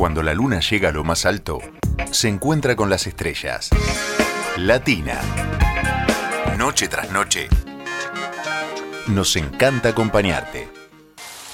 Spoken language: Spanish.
Cuando la luna llega a lo más alto, se encuentra con las estrellas. Latina. Noche tras noche. Nos encanta acompañarte.